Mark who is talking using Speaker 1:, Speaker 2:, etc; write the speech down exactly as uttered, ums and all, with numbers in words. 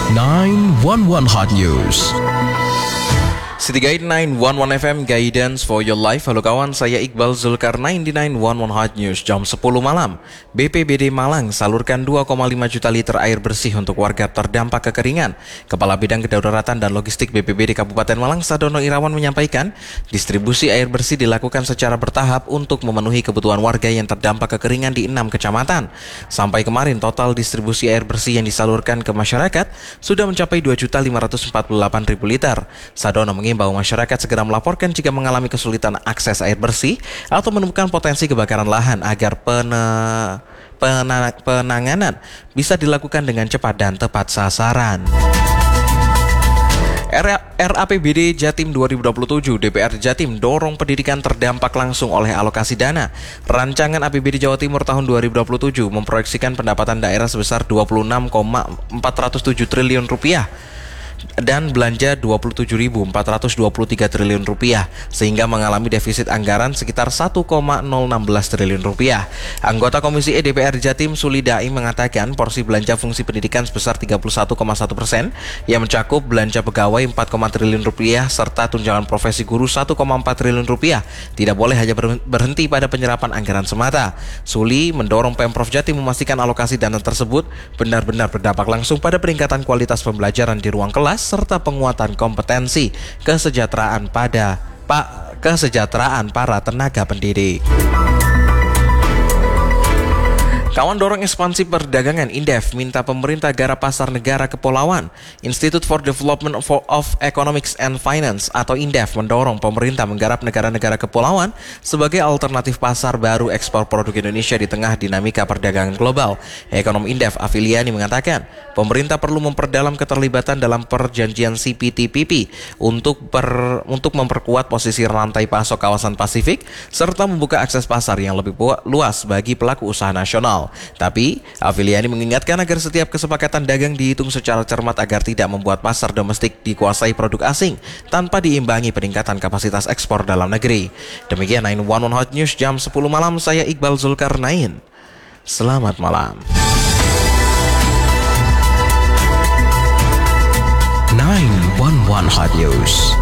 Speaker 1: nine one one Hot News.
Speaker 2: City Guide nine one one F M, Guidance for Your Life. Halo kawan, saya Iqbal Zulkarnain di nine one one Hot News jam sepuluh malam. B P B D Malang salurkan dua koma lima juta liter air bersih untuk warga terdampak kekeringan. Kepala Bidang Kedaruratan dan Logistik B P B D Kabupaten Malang, Sadono Irawan, menyampaikan distribusi air bersih dilakukan secara bertahap untuk memenuhi kebutuhan warga yang terdampak kekeringan di enam kecamatan. Sampai kemarin total distribusi air bersih yang disalurkan ke masyarakat sudah mencapai dua juta lima ratus empat puluh delapan ribu liter. Sadono mengimbau masyarakat segera melaporkan jika mengalami kesulitan akses air bersih atau menemukan potensi kebakaran lahan agar pene, pena, penanganan bisa dilakukan dengan cepat dan tepat sasaran. R A P B D Jatim dua ribu dua puluh tujuh, D P R Jatim dorong pendidikan terdampak langsung oleh alokasi dana. Rancangan A P B D Jawa Timur tahun dua ribu dua puluh tujuh memproyeksikan pendapatan daerah sebesar dua puluh enam koma empat nol tujuh triliun rupiah dan belanja dua puluh tujuh ribu empat ratus dua puluh tiga triliun rupiah, sehingga mengalami defisit anggaran sekitar satu koma nol satu enam triliun rupiah. Anggota Komisi E D P R Jatim Suli Daim mengatakan porsi belanja fungsi pendidikan sebesar tiga puluh satu koma satu persen yang mencakup belanja pegawai empat koma satu triliun rupiah serta tunjangan profesi guru satu koma empat triliun rupiah tidak boleh hanya berhenti pada penyerapan anggaran semata. Suli mendorong Pemprov Jatim memastikan alokasi dana tersebut benar-benar berdampak langsung pada peningkatan kualitas pembelajaran di ruang kelas serta penguatan kompetensi kesejahteraan pada pak kesejahteraan para tenaga pendidik. Kawan dorong ekspansi perdagangan. Indef minta pemerintah garap pasar negara kepulauan. Institute for Development of Economics and Finance atau Indef mendorong pemerintah menggarap negara-negara kepulauan sebagai alternatif pasar baru ekspor produk Indonesia di tengah dinamika perdagangan global. Ekonom Indef Afiliani mengatakan pemerintah perlu memperdalam keterlibatan dalam perjanjian C P T P P untuk per, untuk memperkuat posisi rantai pasok kawasan Pasifik serta membuka akses pasar yang lebih luas bagi pelaku usaha nasional. Tapi, Afiliani mengingatkan agar setiap kesepakatan dagang dihitung secara cermat agar tidak membuat pasar domestik dikuasai produk asing tanpa diimbangi peningkatan kapasitas ekspor dalam negeri. Demikian nine one one Hot News jam sepuluh malam, saya Iqbal Zulkarnain. Selamat malam.
Speaker 1: nine one one Hot News.